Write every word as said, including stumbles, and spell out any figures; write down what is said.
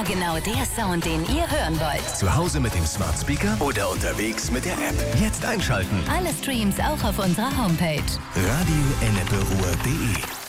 Immer genau der Sound, den ihr hören wollt. Zu Hause mit dem Smart Speaker oder unterwegs mit der App. Jetzt einschalten. Alle Streams auch auf unserer Homepage. radio ennepe ruhr punkt de